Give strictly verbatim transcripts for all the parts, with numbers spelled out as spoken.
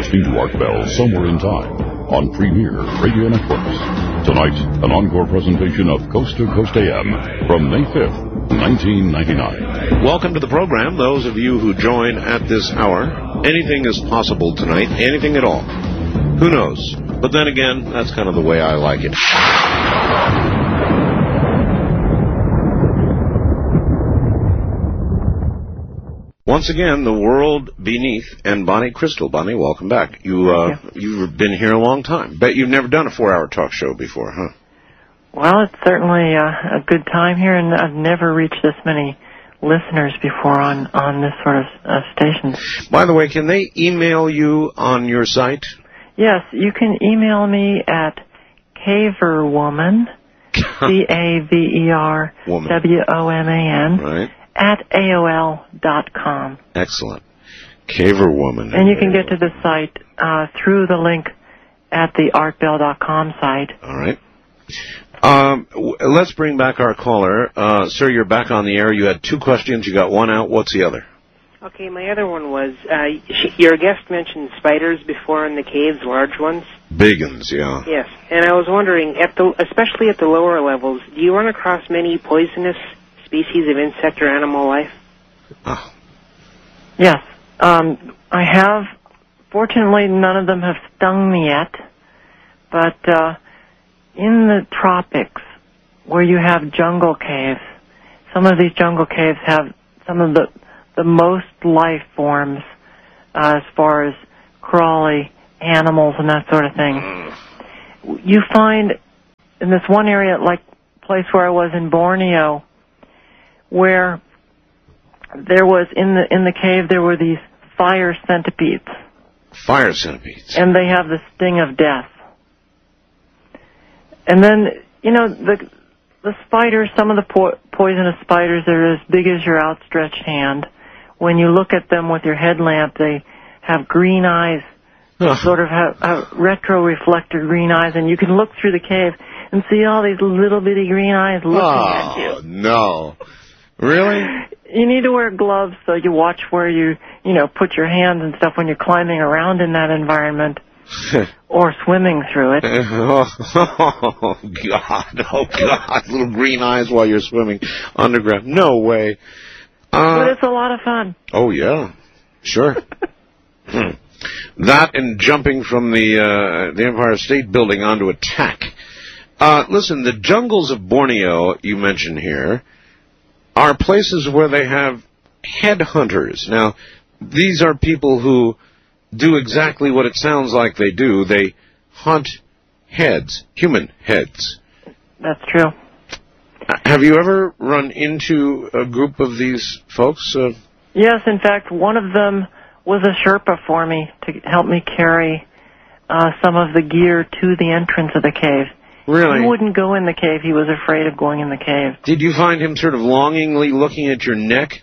listening to Art Bell Somewhere in Time on Premier Radio Networks. Tonight, an encore presentation of Coast to Coast A M from May fifth, nineteen ninety-nine. Welcome to the program, those of you who join at this hour. Anything is possible tonight, anything at all. Who knows? But then again, that's kind of the way I like it. Once again, the world beneath, and Bonnie Crystal. Bonnie, welcome back. You, uh, you. You've been here a long time. Bet you've never done a four-hour talk show before, huh? Well, it's certainly uh, a good time here, and I've never reached this many listeners before on, on this sort of uh, station. By the way, can they email you on your site? Yes, you can email me at caverwoman, C A V E R W O M A N, right, at A O L dot com. Excellent. Caverwoman. And you can get to the site uh, through the link at the art bell dot com site. All right. Um, w- let's bring back our caller. Uh, sir, you're back on the air. You had two questions. You got one out. What's the other? Okay, my other one was, uh, she, your guest mentioned spiders before in the caves, large ones. Big ones, yeah. Yes, and I was wondering, at the, especially at the lower levels, do you run across many poisonous species of insect or animal life? Oh. Yes, um, I have. Fortunately, none of them have stung me yet, but uh, in the tropics, where you have jungle caves, some of these jungle caves have some of the the most life forms uh, as far as crawly animals and that sort of thing. Mm. You find in this one area, like place where I was in Borneo, where there was in the in the cave there were these fire centipedes. Fire centipedes. And they have the sting of death. And then, you know, the the spiders, some of the po- poisonous spiders, they're as big as your outstretched hand. When you look at them with your headlamp, they have green eyes, sort of have, have retro-reflector green eyes, and you can look through the cave and see all these little bitty green eyes looking oh, at you. Oh, no. Really? You need to wear gloves so you watch where you, you know, put your hands and stuff when you're climbing around in that environment or swimming through it. Oh, oh, God. Oh, God. Little green eyes while you're swimming underground. No way. Uh, but it's a lot of fun. Oh, yeah. Sure. hmm. That and jumping from the uh, the Empire State Building onto a tack. Uh, listen, the jungles of Borneo, you mentioned here, are places where they have headhunters. Now, these are people who do exactly what it sounds like they do. They hunt heads, human heads. That's true. Have you ever run into a group of these folks? Uh, yes, in fact, one of them was a Sherpa for me to help me carry uh, some of the gear to the entrance of the cave. Really? He wouldn't go in the cave. He was afraid of going in the cave. Did you find him sort of longingly looking at your neck?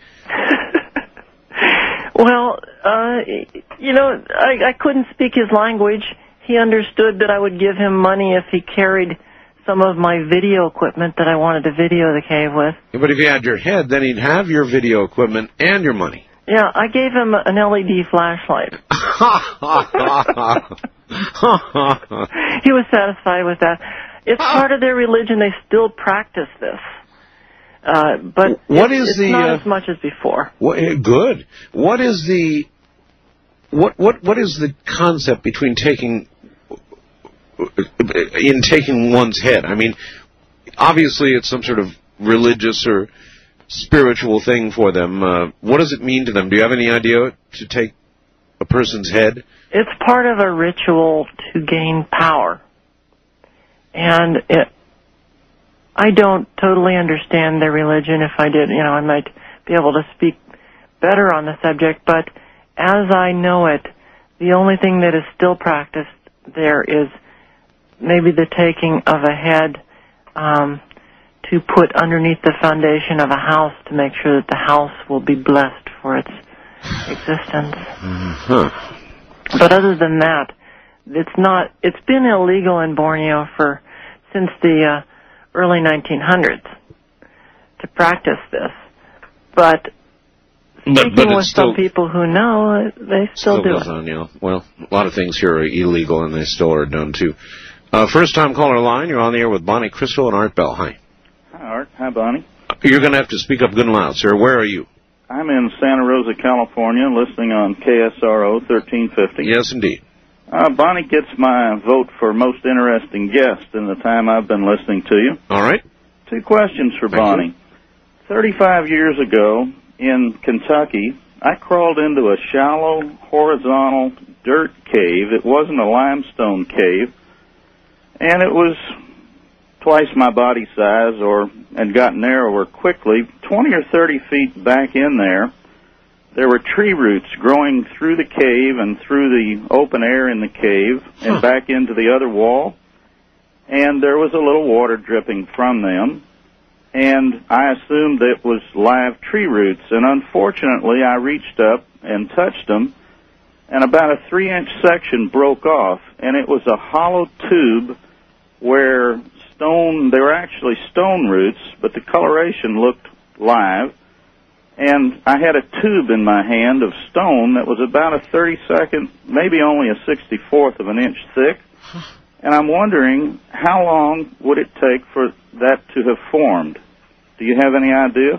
Well, uh, you know, I, I couldn't speak his language. He understood that I would give him money if he carried some of my video equipment that I wanted to video the cave with. Yeah, but if he had your head, then he'd have your video equipment and your money. Yeah, I gave him an L E D flashlight. He was satisfied with that. It's part of their religion. They still practice this. Uh, but what it's, is it's the, not uh, as much as before. What, good. What is the what what what is the concept between taking in taking one's head? I mean, obviously it's some sort of religious or spiritual thing for them. Uh, what does it mean to them? Do you have any idea to take a person's head? It's part of a ritual to gain power. And it, I don't totally understand their religion. If I did, you know, I might be able to speak better on the subject. But as I know it, the only thing that is still practiced there is maybe the taking of a head um, to put underneath the foundation of a house to make sure that the house will be blessed for its existence. Mm-hmm. But other than that, it's not. It's been illegal in Borneo for since the uh, early nineteen hundreds to practice this. But But, Speaking but with it's still, some people who know, they still, still do goes it. on, yeah. Well, a lot of things here are illegal, and they still are done, too. Uh, first-time caller line, you're on the air with Bonnie Crystal and Art Bell. Hi. Hi, Art. Hi, Bonnie. You're going to have to speak up good and loud, sir. Where are you? I'm in Santa Rosa, California, listening on K S R O thirteen fifty. Yes, indeed. Uh, Bonnie gets my vote for most interesting guest in the time I've been listening to you. All right. Two questions for Thank Bonnie. you. thirty-five years ago in Kentucky, I crawled into a shallow, horizontal dirt cave. It wasn't a limestone cave, and it was twice my body size, or and got narrower quickly. twenty or thirty feet back in there, there were tree roots growing through the cave and through the open air in the cave and Huh. back into the other wall, and there was a little water dripping from them. And I assumed it was live tree roots, and unfortunately I reached up and touched them, and about a three-inch section broke off, and it was a hollow tube where stone, they were actually stone roots, but the coloration looked live, and I had a tube in my hand of stone that was about a thirty-second, maybe only a sixty-fourth of an inch thick, and I'm wondering how long would it take for that to have formed? Do you have any idea?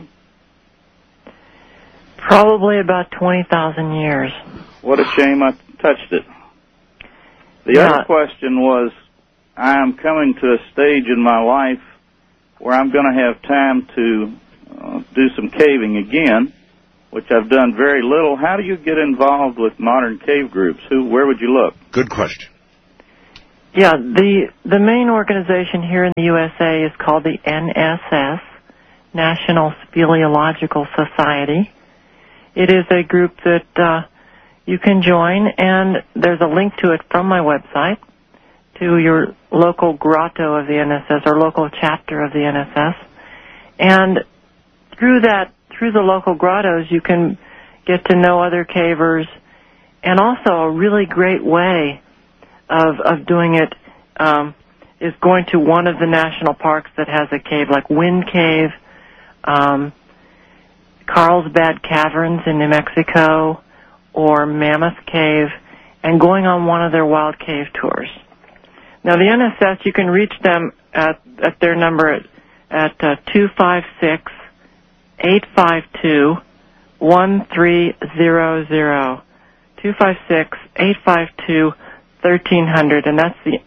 Probably about twenty thousand years. What a shame I touched it. The Yeah. other question was, I am coming to a stage in my life where I'm going to have time to uh, do some caving again, which I've done very little. How do you get involved with modern cave groups? Who, where would you look? Good question. Yeah, the the main organization here in the U S A is called the N S S, National Speleological Society. It is a group that uh, you can join, and there's a link to it from my website to your local grotto of the N S S or local chapter of the N S S. And through that, through the local grottos, you can get to know other cavers, and also a really great way of of doing it um, is going to one of the national parks that has a cave, like Wind Cave, um, Carlsbad Caverns in New Mexico, or Mammoth Cave, and going on one of their wild cave tours. Now, the N S S, you can reach them at, at their number at, at uh, two five six, eight five two, one three zero zero. two five six, eight five two, thirteen hundred, and that's the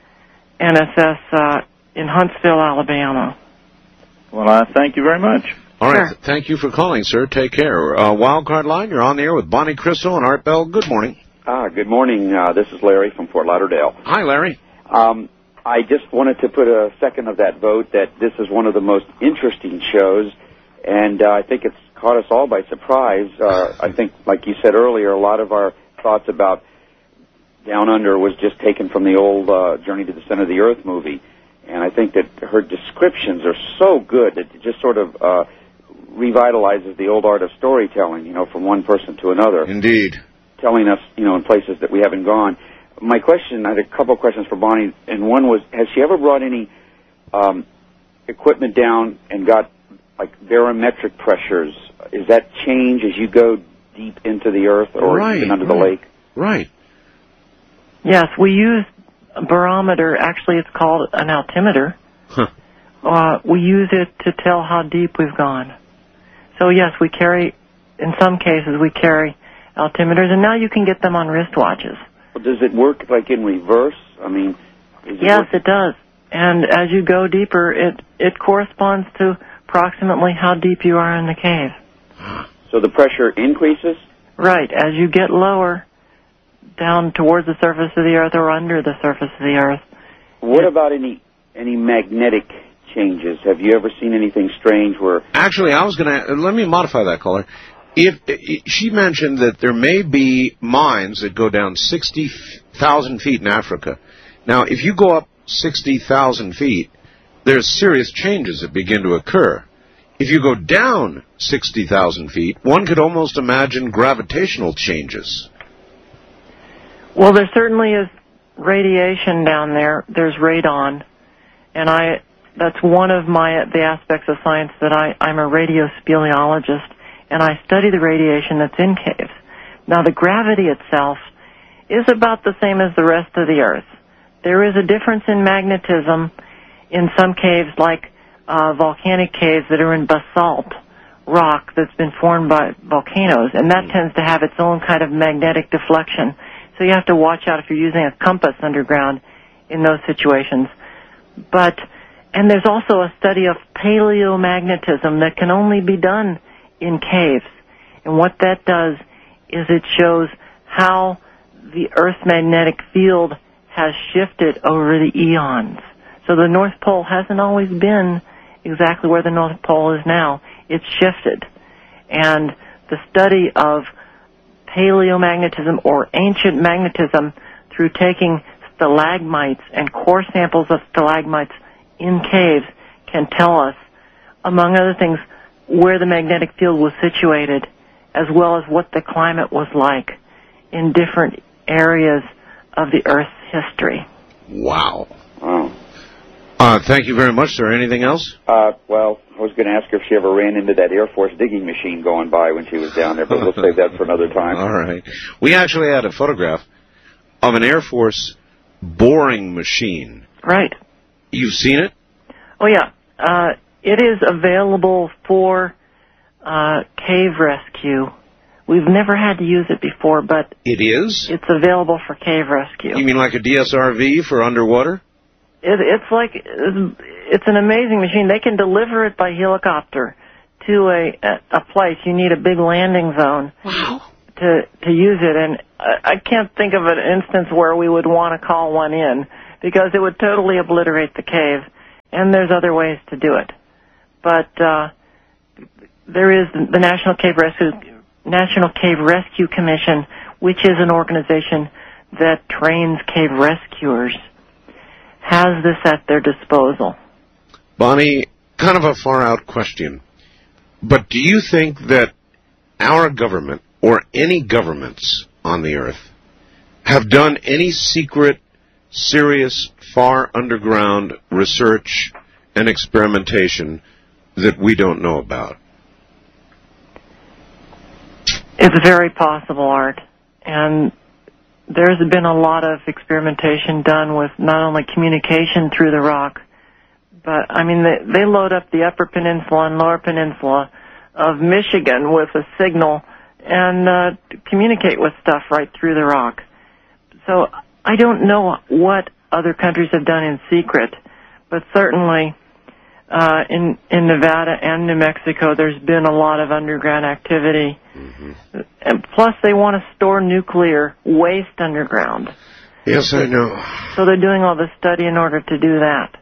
N S S uh, in Huntsville, Alabama. Well, I thank you very much. All right. Sure. Thank you for calling, sir. Take care. Uh, Wildcard line, you're on the air with Bonnie Crystal and Art Bell. Good morning. Ah, good morning. Uh, this is Larry from Fort Lauderdale. Hi, Larry. Um, I just wanted to put a second of that vote that this is one of the most interesting shows, and uh, I think it's caught us all by surprise. Uh, I think, like you said earlier, a lot of our thoughts about Down Under was just taken from the old uh, Journey to the Center of the Earth movie, and I think that her descriptions are so good that it just sort of uh, revitalizes the old art of storytelling, you know, from one person to another. Indeed. Telling us, you know, in places that we haven't gone. My question, I had a couple of questions for Bonnie, and one was, has she ever brought any um, equipment down and got, like, barometric pressures? Is that change as you go deep into the earth or Right, even under right. the lake? Right. Yes, we use a barometer. Actually, it's called an altimeter. Huh. Uh, we use it to tell how deep we've gone. So, yes, we carry, in some cases, we carry altimeters, and now you can get them on wristwatches. Well, does it work, like, in reverse? I mean, is it Yes, work- it does. And as you go deeper, it, it corresponds to approximately how deep you are in the cave. so the pressure increases? Right. As you get lower, down towards the surface of the earth or under the surface of the earth. What about any any magnetic changes? Have you ever seen anything strange where... Actually, I was going to, let me modify that, caller. If, if she mentioned that there may be mines that go down sixty thousand feet in Africa. Now, if you go up sixty thousand feet, there's serious changes that begin to occur. If you go down sixty thousand feet, one could almost imagine gravitational changes. Well, there certainly is radiation down there. There's radon. And I, that's one of my, the aspects of science that I, I'm a radiospeleologist. and I study the radiation that's in caves. Now, the gravity itself is about the same as the rest of the Earth. There is a difference in magnetism in some caves, like uh, volcanic caves that are in basalt rock that's been formed by volcanoes, and that tends to have its own kind of magnetic deflection. So you have to watch out if you're using a compass underground in those situations. But, and there's also a study of paleomagnetism that can only be done in caves. And what that does is it shows how the Earth's magnetic field has shifted over the eons. So the North Pole hasn't always been exactly where the North Pole is now. It's shifted. And the study of paleomagnetism or ancient magnetism through taking stalagmites and core samples of stalagmites in caves can tell us, among other things, where the magnetic field was situated, as well as what the climate was like in different areas of the Earth's history. Wow. Wow. Uh, thank you very much, sir. Anything else? Uh, well, I was going to ask her if she ever ran into that Air Force digging machine going by when she was down there, but we'll save that for another time. All right. We actually had a photograph of an Air Force boring machine. Right. You've seen it? Oh, yeah. Uh, it is available for uh, cave rescue. We've never had to use it before, but It is? it's available for cave rescue. You mean like a D S R V for underwater? It, it's like, it's, it's an amazing machine. They can deliver it by helicopter to a, a, a place. You need a big landing zone Wow. to, to use it. And I, I can't think of an instance where we would want to call one in because it would totally obliterate the cave. And there's other ways to do it. But uh, there is the National Cave Rescue, National Cave Rescue Commission, which is an organization that trains cave rescuers, has this at their disposal. Bonnie, kind of a far-out question, but do you think that our government, or any governments on the Earth, have done any secret, serious, far underground research and experimentation that we don't know about? It's very possible, Art. And there's been a lot of experimentation done with not only communication through the rock, but, I mean, they, they load up the Upper Peninsula and Lower Peninsula of Michigan with a signal and uh, communicate with stuff right through the rock. So I don't know what other countries have done in secret, but certainly uh, in, in Nevada and New Mexico there's been a lot of underground activity. Mm-hmm. And plus they want to store nuclear waste underground. Yes, I know. So they're doing all this study in order to do that.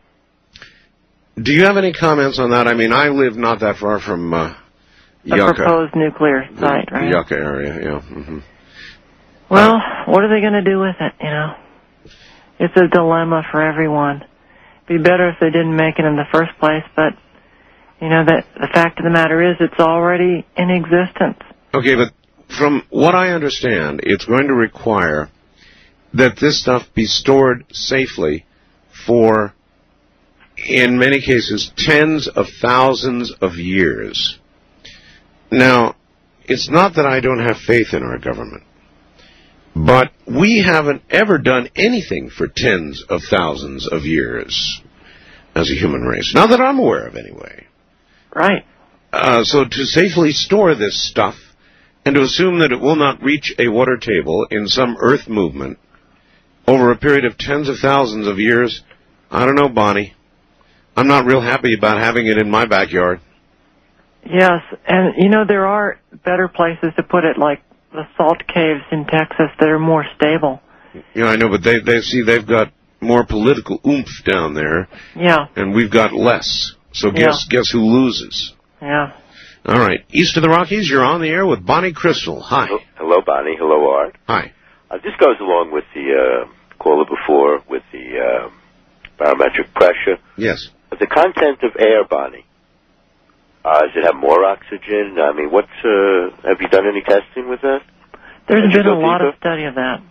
Do you have any comments on that? I mean, I live not that far from uh, Yucca. A proposed nuclear site, the, right? The Yucca area, yeah. Mm-hmm. Well, what are they going to do with it, you know? It's a dilemma for everyone. It'd be better if they didn't make it in the first place, but, you know, the, the fact of the matter is it's already in existence. Okay, but from what I understand, it's going to require that this stuff be stored safely for, in many cases, tens of thousands of years. Now, it's not that I don't have faith in our government, but we haven't ever done anything for tens of thousands of years as a human race. Not that I'm aware of, anyway. Right. Uh, so to safely store this stuff and to assume that it will not reach a water table in some Earth movement over a period of tens of thousands of years, I don't know, Bonnie. I'm not real happy about having it in my backyard. Yes, and, you know, there are better places to put it, like the salt caves in Texas that are more stable. Yeah, I know, but they they see they've got more political oomph down there. Yeah. And we've got less. So guess Yeah. guess who loses? Yeah. All right. East of the Rockies, you're on the air with Bonnie Crystal. Hi. Hello, Bonnie. Hello, Art. Hi. Uh, this goes along with the uh, caller before with the uh, barometric pressure. Yes. The content of air, Bonnie. Uh, does it have more oxygen? I mean, what's, uh, have you done any testing with that? There's Have you been a go lot deeper? of study of that.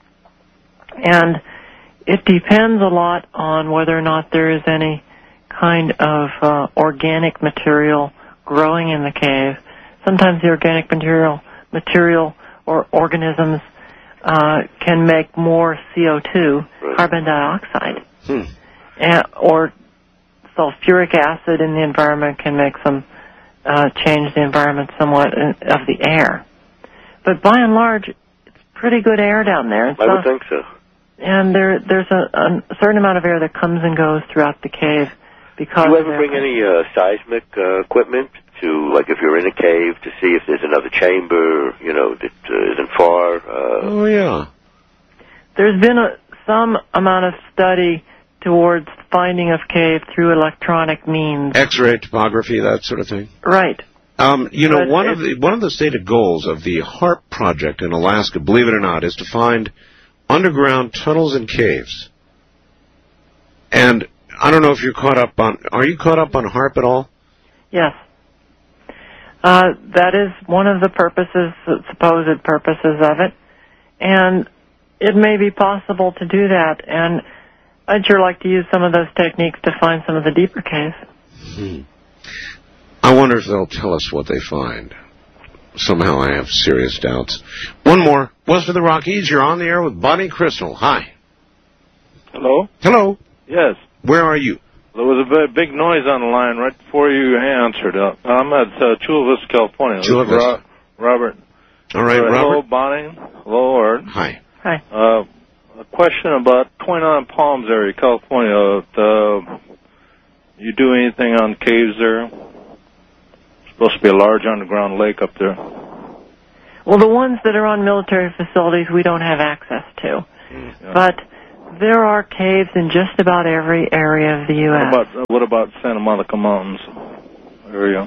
And it depends a lot on whether or not there is any kind of uh, organic material growing in the cave. sometimes the organic material, material or organisms uh, can make more C O two, right. carbon dioxide, hmm. and, or sulfuric acid in the environment can make some uh, change the environment somewhat in, of the air. But by and large, it's pretty good air down there. And I so, would think so. And there, there's a, a certain amount of air that comes and goes throughout the cave because. Do you ever bring any uh, seismic uh, equipment to, like, if you're in a cave, to see if there's another chamber, you know, that uh, isn't far? Uh... Oh yeah. There's been a, some amount of study towards finding of cave through electronic means. X-ray topography, that sort of thing. Right. Um, you know, But one of the one of the stated goals of the HARP project in Alaska, believe it or not, is to find underground tunnels and caves. And I don't know if you're caught up on. Are you caught up on HARP at all? Yes. Uh, that is one of the purposes, supposed purposes of it, and it may be possible to do that. And I'd sure like to use some of those techniques to find some of the deeper caves. Hmm. I wonder if they'll tell us what they find. Somehow I have serious doubts. One more. West of the Rockies, you're on the air with Bonnie Crystal. Hi. Hello? Hello. Yes. Very are you? There was a very big noise on the line right before you answered. Uh, I'm at uh, Chula Vista, California. Chula Vista. Ro- Robert. All right, uh, Robert. Hello, Bonnie. Hello, Art. Hi. Hi. Uh, a question about twenty-nine Palms area, California. Uh, you do anything on caves there? Supposed to be a large underground lake up there. Well, the ones that are on military facilities we don't have access to. Yeah. But there are caves in just about every area of the U S What about, uh, what about Santa Monica Mountains area?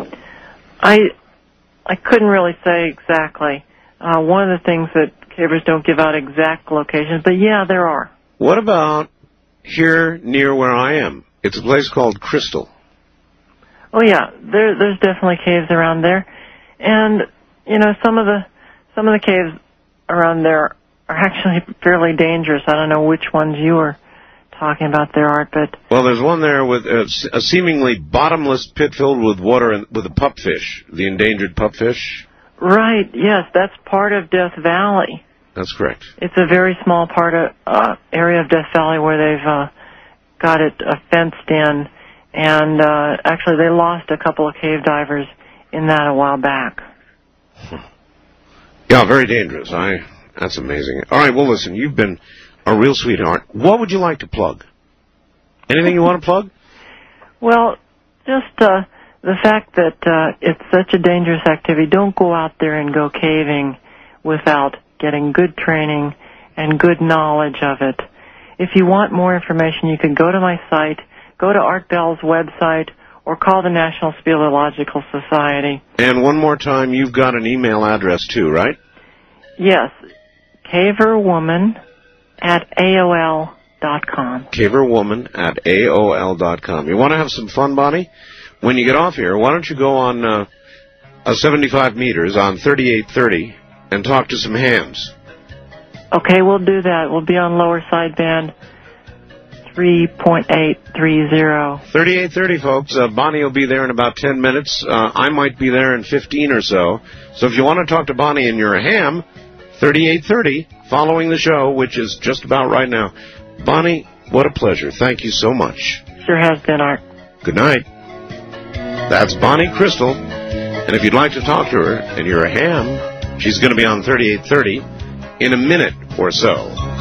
I I couldn't really say exactly. Uh, one of the things that cavers don't give out exact locations, but yeah, there are. What about here near where I am? It's a place called Crystal. Oh yeah, there there's definitely caves around there, and you know some of the some of the caves around there are actually fairly dangerous. I don't know which ones you were talking about there, Art, but well, there's one there with a, a seemingly bottomless pit filled with water and with a pupfish, the endangered pupfish. Right, yes, that's part of Death Valley. That's correct. It's a very small part of uh, area of Death Valley where they've uh, got it uh, fenced in. And uh, actually, they lost a couple of cave divers in that a while back. Yeah, very dangerous. I. That's amazing. All right, well, listen, you've been a real sweetheart. What would you like to plug? Anything you want to plug? Well, just uh, the fact that uh, it's such a dangerous activity. Don't go out there and go caving without getting good training and good knowledge of it. If you want more information, you can go to my site, go to Art Bell's website, or call the National Speleological Society. And one more time, you've got an email address too, right? Yes, caverwoman at A O L dot com. caverwoman at A O L dot com. You want to have some fun, Bonnie? When you get off here, why don't you go on uh, a seventy-five meters on thirty-eight thirty and talk to some hams? Okay, we'll do that. We'll be on lower sideband three point eight three zero. thirty-eight thirty, folks. Uh, Bonnie will be there in about ten minutes. Uh, I might be there in fifteen or so. So if you want to talk to Bonnie and you're a ham, thirty-eight thirty, following the show, which is just about right now. Bonnie, what a pleasure. Thank you so much. Sure has been, Art. Good night. That's Bonnie Crystal. And if you'd like to talk to her and you're a ham, she's going to be on thirty-eight thirty in a minute or so.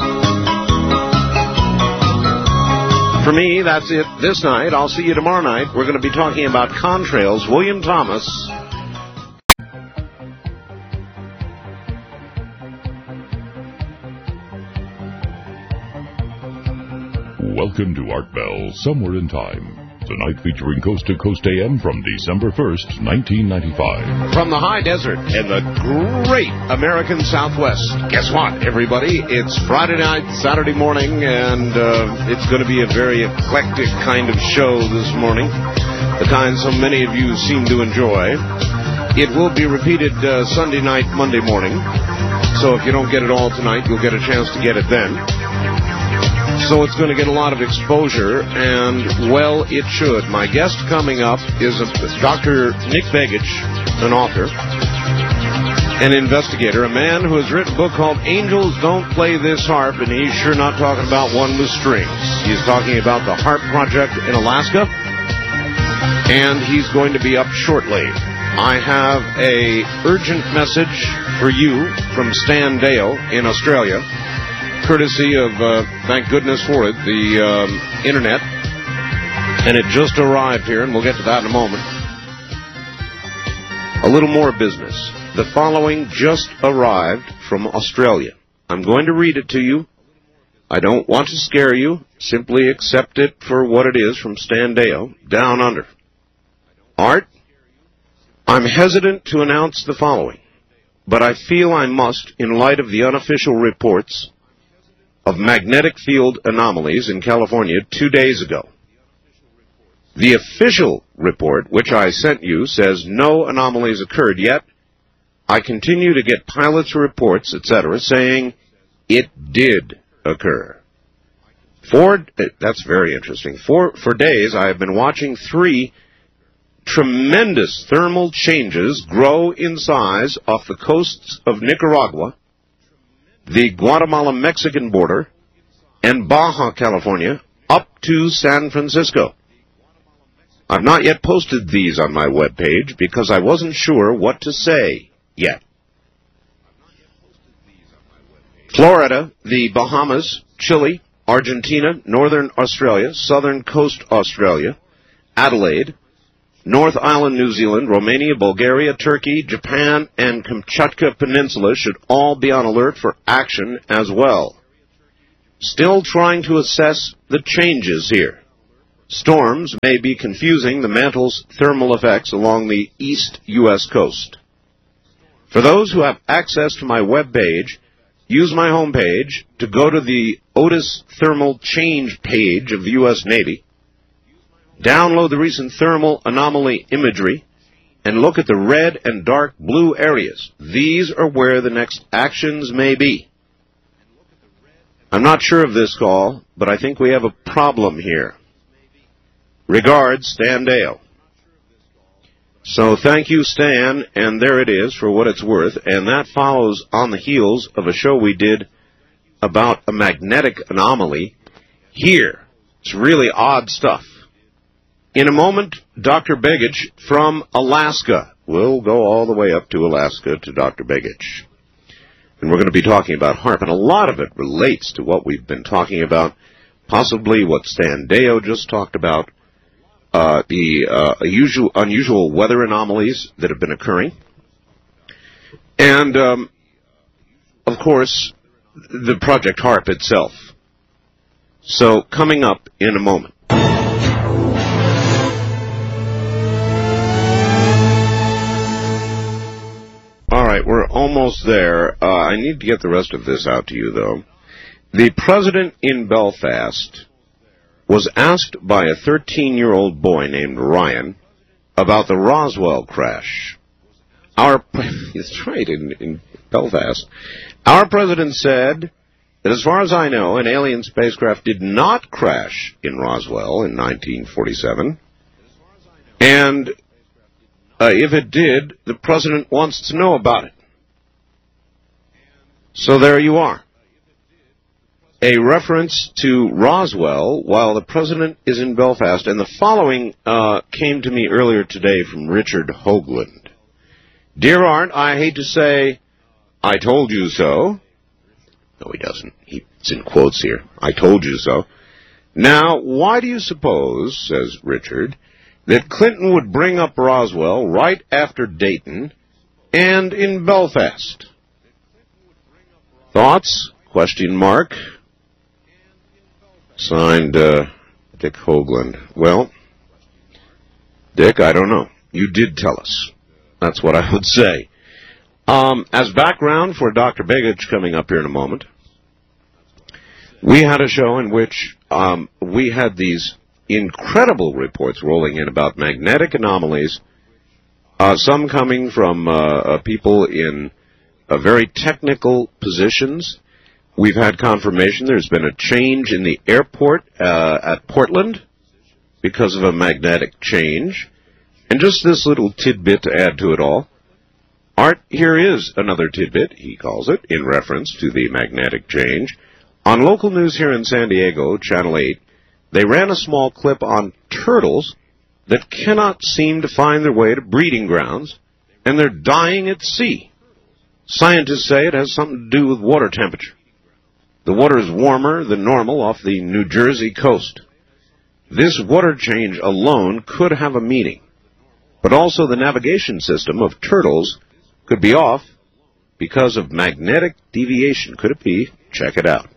For me, that's it this night. I'll see you tomorrow night. We're going to be talking about contrails. William Thomas. Welcome to Art Bell, Somewhere in Time. Tonight featuring Coast to Coast A M from December first, nineteen ninety-five. From the high desert in the great American Southwest. Guess what, everybody? It's Friday night, Saturday morning, and uh, it's going to be a very eclectic kind of show this morning. The kind so many of you seem to enjoy. It will be repeated uh, Sunday night, Monday morning. So if you don't get it all tonight, you'll get a chance to get it then. So it's going to get a lot of exposure, and, well, it should. My guest coming up is a, Doctor Nick Begich, an author, an investigator, a man who has written a book called Angels Don't Play This Harp, and he's sure not talking about one with strings. He's talking about the HARP project in Alaska, and he's going to be up shortly. I have a urgent message for you from Stan Dale in Australia, courtesy of, uh, thank goodness for it, the um, Internet. And it just arrived here, and we'll get to that in a moment. A little more business. The following just arrived from Australia. I'm going to read it to you. I don't want to scare you. Simply accept it for what it is from Stan Dale, down under. Art, I'm hesitant to announce the following, but I feel I must in light of the unofficial reports of magnetic field anomalies in California two days ago. The official report, which I sent you, says no anomalies occurred, yet I continue to get pilots' reports, et cetera, saying it did occur. For, that's very interesting. For, for days, I have been watching three tremendous thermal changes grow in size off the coasts of Nicaragua, the Guatemala-Mexican border, and Baja California, up to San Francisco. I've not yet posted these on my webpage because I wasn't sure what to say yet. Florida, the Bahamas, Chile, Argentina, Northern Australia, Southern Coast Australia, Adelaide, North Island, New Zealand, Romania, Bulgaria, Turkey, Japan, and Kamchatka Peninsula should all be on alert for action as well. Still trying to assess the changes here. Storms may be confusing the mantle's thermal effects along the east U S coast. For those who have access to my webpage, use my homepage to go to the Otis Thermal Change page of the U S Navy. Download the recent thermal anomaly imagery and look at the red and dark blue areas. These are where the next actions may be. I'm not sure of this call, but I think we have a problem here. Regards, Stan Dale. So thank you, Stan, and there it is for what it's worth, and that follows on the heels of a show we did about a magnetic anomaly here. It's really odd stuff. In a moment, Doctor Begich from Alaska. We'll go all the way up to Alaska to Doctor Begich. And we're going to be talking about HARP, and a lot of it relates to what we've been talking about, possibly what Stan Dale just talked about, uh, the uh, usual, unusual weather anomalies that have been occurring, and, um, of course, the Project HARP itself. So, coming up in a moment. All right, we're almost there. Uh, I need to get the rest of this out to you, though. The president in Belfast was asked by a thirteen-year-old boy named Ryan about the Roswell crash. Our, that's right, in, in Belfast. Our president said that as far as I know, an alien spacecraft did not crash in Roswell in nineteen forty-seven. And Uh, if it did, the president wants to know about it. So there you are. A reference to Roswell while the president is in Belfast. And the following uh, came to me earlier today from Richard Hoagland. Dear Art, I hate to say, I told you so. No, he doesn't. He, it's in quotes here. I told you so. Now, why do you suppose, says Richard, that Clinton would bring up Roswell right after Dayton and in Belfast? Thoughts? Question mark. Signed, uh, Dick Hoagland. Well, Dick, I don't know. You did tell us. That's what I would say. Um, as background for Doctor Begich coming up here in a moment, we had a show in which um, we had these incredible reports rolling in about magnetic anomalies, uh, some coming from uh, uh, people in uh, very technical positions, We've had confirmation there's been a change in the airport uh, at Portland because of a magnetic change. And just this little tidbit to add to it all. Art, here is another tidbit, he calls it, in reference to the magnetic change. On local news here in San Diego, Channel eight, they ran a small clip on turtles that cannot seem to find their way to breeding grounds, and they're dying at sea. Scientists say it has something to do with water temperature. The water is warmer than normal off the New Jersey coast. This water change alone could have a meaning, but also the navigation system of turtles could be off because of magnetic deviation. Could it be? Check it out.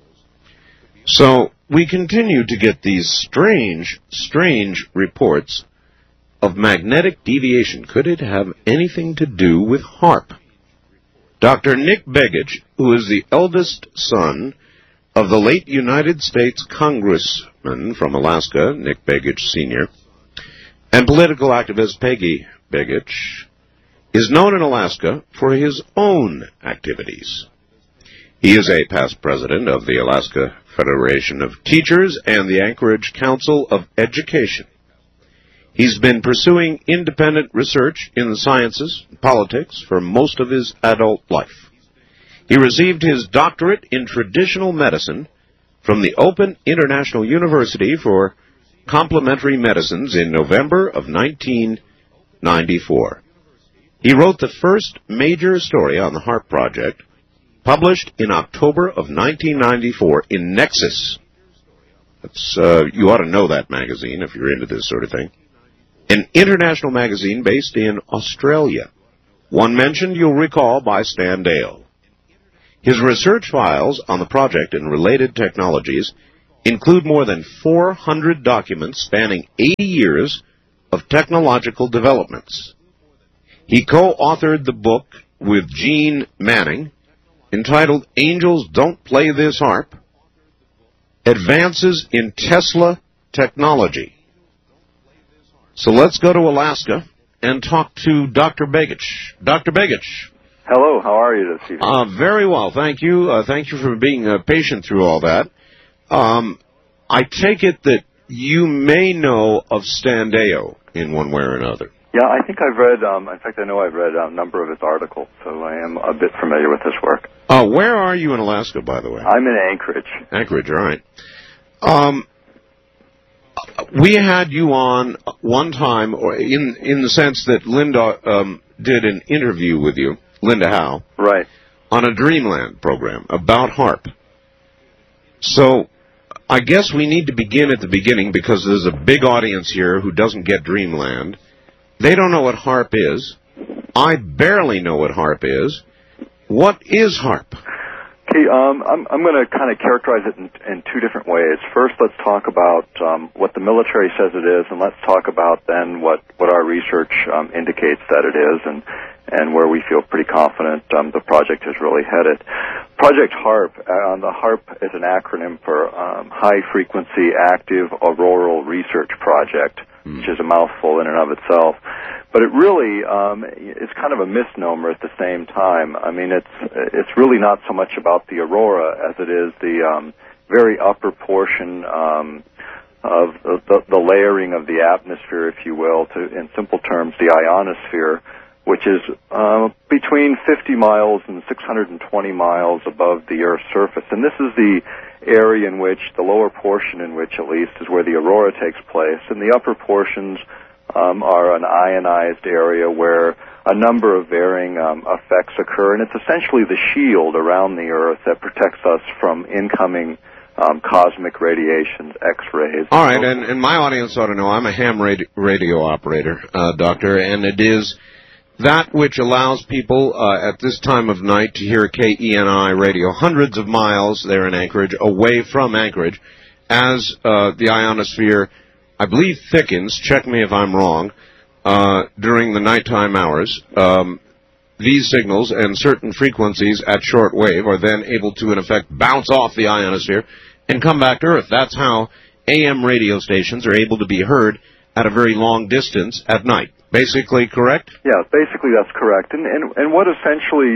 So we continue to get these strange, strange reports of magnetic deviation. Could it have anything to do with HAARP? Doctor Nick Begich, who is the eldest son of the late United States Congressman from Alaska, Nick Begich Senior, and political activist Peggy Begich, is known in Alaska for his own activities. He is a past president of the Alaska Federation of Teachers and the Anchorage Council of Education. He's been pursuing independent research in the sciences and politics for most of his adult life. He received his doctorate in traditional medicine from the Open International University for Complementary Medicines in November of nineteen ninety-four. He wrote the first major story on the HAARP project, published in October of nineteen ninety-four in Nexus. That's, uh, you ought to know that magazine if you're into this sort of thing. An international magazine based in Australia. One mentioned, you'll recall, by Stan Dale. His research files on the project and related technologies include more than four hundred documents spanning eighty years of technological developments. He co-authored the book with Gene Manning, entitled Angels Don't Play This HAARP, Advances in Tesla Technology. So let's go to Alaska and talk to Doctor Begich. Doctor Begich. Hello, how are you this evening? Uh, very well, thank you. Uh, thank you for being uh, patient through all that. Um, I take it that you may know of Stan Deyo in one way or another. Yeah, I think I've read, um, in fact, I know I've read a number of his articles, so I am a bit familiar with his work. Uh, where are you in Alaska, by the way? I'm in Anchorage. Anchorage, all right. Um, we had you on one time, or in in the sense that Linda um, did an interview with you, Linda Howe, right, on a Dreamland program about HAARP. So I guess we need to begin at the beginning because there's a big audience here who doesn't get Dreamland. They don't know what HAARP is. I barely know what HAARP is. What is HAARP? Okay, um, I'm, I'm going to kind of characterize it in, in two different ways. First, let's talk about um, what the military says it is, and let's talk about then what, what our research um, indicates that it is, and, and where we feel pretty confident um, the project is really headed. Project HAARP, uh, the HAARP is an acronym for um, High Frequency Active Auroral Research Project, mm. which is a mouthful in and of itself. But it really um, is kind of a misnomer at the same time. I mean, it's it's really not so much about the aurora as it is the um, very upper portion um, of the, the layering of the atmosphere, if you will, to, in simple terms, the ionosphere, which is uh, between fifty miles and six hundred twenty miles above the Earth's surface. And this is the area in which, the lower portion in which at least, is where the aurora takes place. And the upper portions um, are an ionized area where a number of varying um, effects occur. And it's essentially the shield around the Earth that protects us from incoming um, cosmic radiations, X-rays. All right, and, and my audience ought to know I'm a ham radio, radio operator, uh, Doctor, and it is that which allows people uh, at this time of night to hear K E N I radio hundreds of miles there in Anchorage, away from Anchorage, as uh, the ionosphere, I believe, thickens, check me if I'm wrong, uh, during the nighttime hours. Um, these signals and certain frequencies at short wave are then able to, in effect, bounce off the ionosphere and come back to Earth. That's how A M radio stations are able to be heard at a very long distance at night. Basically correct? Yeah, basically that's correct. And, and, and what essentially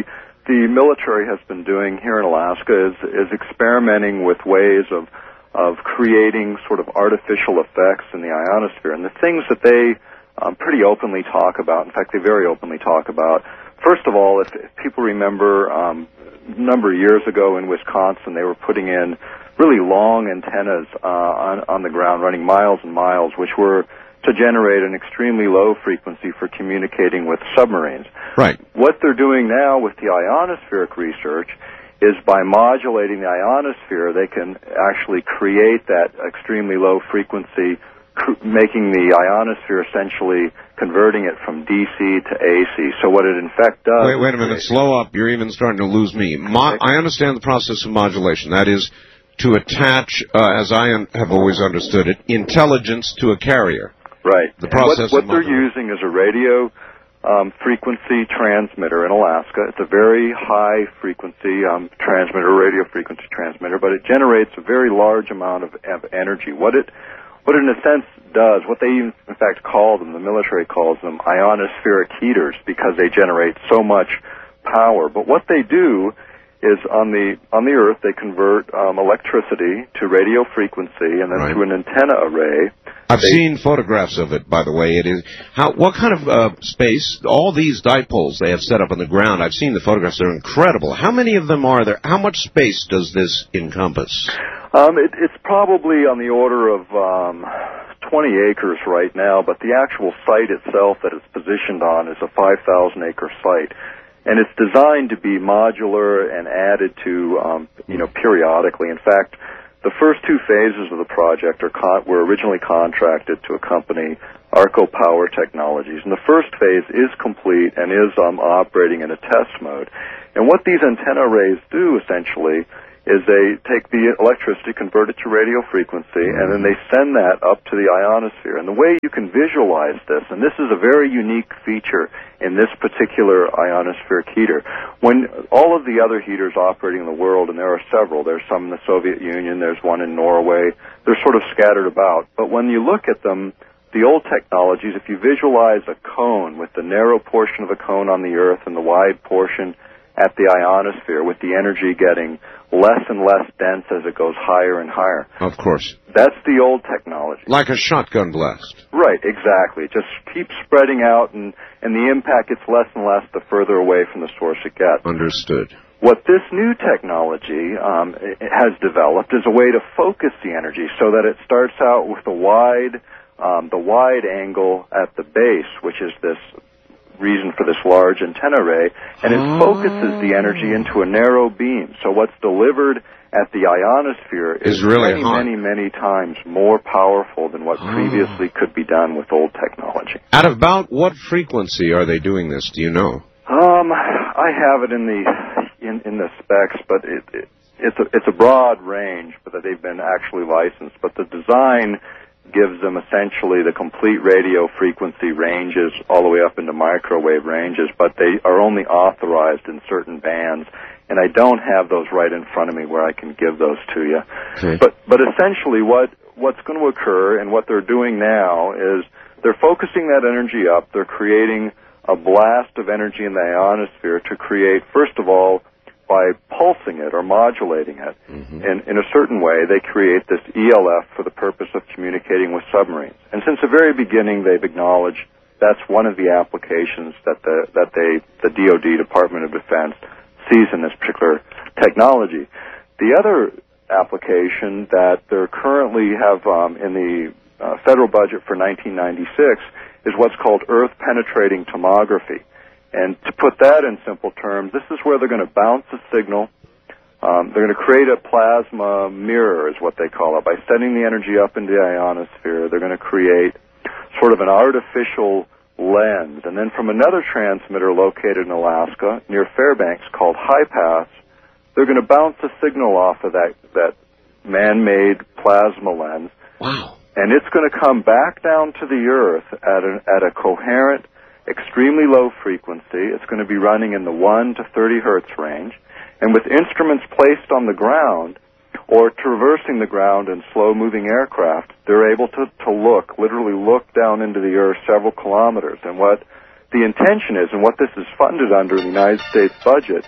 the military has been doing here in Alaska is, is experimenting with ways of of creating sort of artificial effects in the ionosphere. And the things that they um, pretty openly talk about, in fact, they very openly talk about, first of all, if, if people remember um, a number of years ago in Wisconsin, they were putting in really long antennas uh, on, on the ground, running miles and miles, which were to generate an extremely low frequency for communicating with submarines. Right. What they're doing now with the ionospheric research is by modulating the ionosphere, they can actually create that extremely low frequency, cr- making the ionosphere essentially converting it from D C to A C. So what it in fact does... Wait, wait a minute. Slow up. You're even starting to lose me. Mo- I understand the process of modulation. That is to attach, uh, as I un- have always understood it, intelligence to a carrier. Right. The process what, of what they're using is a radio um, frequency transmitter in Alaska. It's a very high frequency um, transmitter, radio frequency transmitter, but it generates a very large amount of, of energy. What it, what it in a sense does, what they even, in fact call them, the military calls them ionospheric heaters, because they generate so much power. But what they do is on the on the Earth they convert um, electricity to radio frequency and then right. to an antenna array. I've they, seen photographs of it, by the way. It is how what kind of uh, space? All these dipoles they have set up on the ground. I've seen the photographs; they're incredible. How many of them are there? How much space does this encompass? Um, it, it's probably on the order of um, twenty acres right now, but the actual site itself that it's positioned on is a five thousand acre site. And it's designed to be modular and added to, um, you know, periodically. In fact, the first two phases of the project are con- were originally contracted to a company, Arco Power Technologies. And the first phase is complete and is um, operating in a test mode. And what these antenna arrays do, essentially, is they take the electricity, convert it to radio frequency, and then they send that up to the ionosphere. And the way you can visualize this, and this is a very unique feature in this particular ionospheric heater, when all of the other heaters operating in the world, and there are several, there's some in the Soviet Union, there's one in Norway, they're sort of scattered about. But when you look at them, the old technologies, if you visualize a cone with the narrow portion of a cone on the Earth and the wide portion at the ionosphere, with the energy getting less and less dense as it goes higher and higher. Of course. That's the old technology. Like a shotgun blast. Right, exactly. It just keeps spreading out, and, and the impact gets less and less the further away from the source it gets. Understood. What this new technology um, has developed is a way to focus the energy so that it starts out with the wide, um, the wide angle at the base, which is this reason for this large antenna array, and it oh. focuses the energy into a narrow beam. So what's delivered at the ionosphere is, is really many, hot. many, many times more powerful than what oh. previously could be done with old technology. At about what frequency are they doing this? Do you know? Um, I have it in the in, in the specs, but it, it it's a it's a broad range, but that they've been actually licensed. But the design gives them essentially the complete radio frequency ranges all the way up into microwave ranges, but they are only authorized in certain bands, and I don't have those right in front of me where I can give those to you. Okay. But but essentially what what's going to occur and what they're doing now is they're focusing that energy up. They're creating a blast of energy in the ionosphere to create, first of all, by pulsing it or modulating it mm-hmm. in, in a certain way, they create this E L F for the purpose of communicating with submarines. And since the very beginning, they've acknowledged that's one of the applications that the that they the D O D, Department of Defense, sees in this particular technology. The other application that they currently have um, in the uh, federal budget for nineteen ninety-six is what's called Earth-penetrating tomography. And to put that in simple terms, this is where they're going to bounce a signal. Um, they're going to create a plasma mirror, is what they call it. By sending the energy up into the ionosphere, they're going to create sort of an artificial lens. And then from another transmitter located in Alaska, near Fairbanks, called HiPass, they're going to bounce a signal off of that, that man-made plasma lens. Wow. And it's going to come back down to the Earth at a, at a coherent, extremely low frequency. It's going to be running in the one to thirty hertz range. And with instruments placed on the ground or traversing the ground in slow-moving aircraft, they're able to, to look, literally look down into the Earth several kilometers. And what the intention is, and what this is funded under in the United States budget,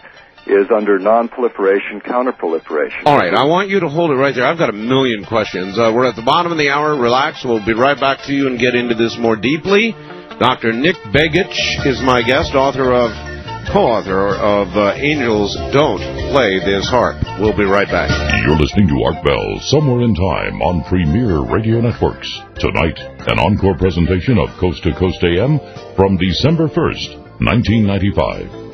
is under non-proliferation, counter-proliferation. All right, I want you to hold it right there. I've got a million questions. Uh, we're at the bottom of the hour. Relax. We'll be right back to you and get into this more deeply. Doctor Nick Begich is my guest, author of, co-author of uh, Angels Don't Play This Harp. We'll be right back. You're listening to Art Bell, Somewhere in Time on Premier Radio Networks. Tonight, an encore presentation of Coast to Coast A M from December first, nineteen ninety-five.